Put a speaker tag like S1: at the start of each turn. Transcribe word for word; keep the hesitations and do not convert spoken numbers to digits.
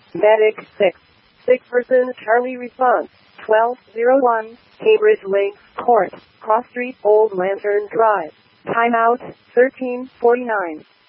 S1: Medic six. six person Charlie response. twelve oh one, Cambridge Lakes Court, Cross Street, Old Lantern Drive. Timeout, thirteen forty-nine.